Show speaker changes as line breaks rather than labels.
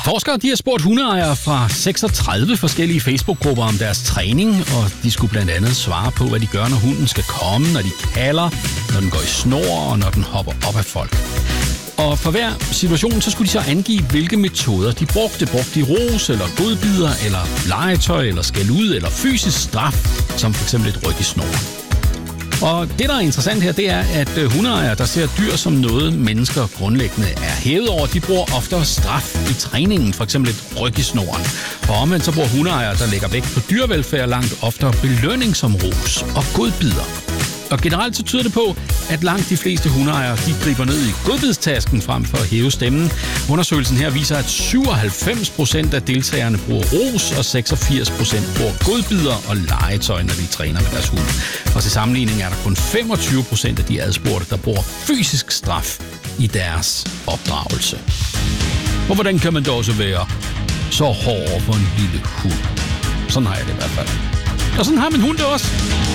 Forskere de har spurgt hundeejere fra 36 forskellige Facebook-grupper om deres træning, og de skulle blandt andet svare på, hvad de gør, når hunden skal komme, når de kalder, når den går i snor og når den hopper op af folk. Og for hver situation, så skulle de så angive, hvilke metoder de brugte. Brugte de ros, eller godbidder, eller legetøj, eller skæld ud, eller fysisk straf, som f.eks. et ryk i snoren. Og det, der er interessant her, det er, at hundeejere, der ser dyr som noget, mennesker grundlæggende er hævet over, de bruger oftere straf i træningen, f.eks. et ryk i snoren. Og omvendt så bruger hundeejere, der lægger vægt på dyrevelfærd, langt oftere belønning som ros og godbidder. Og generelt så tyder det på, at langt de fleste hundeejere, de griber ned i godbidstasken frem for at hæve stemmen. Undersøgelsen her viser, at 97% af deltagerne bruger ros, og 86% bruger godbidder og legetøj, når de træner med deres hund. Og til sammenligning er der kun 25% af de adspurgte, der bruger fysisk straf i deres opdragelse. Og hvordan kan man da også være så hård for en lille hund? Sådan har jeg det i hvert fald. Og sådan har min hund det også.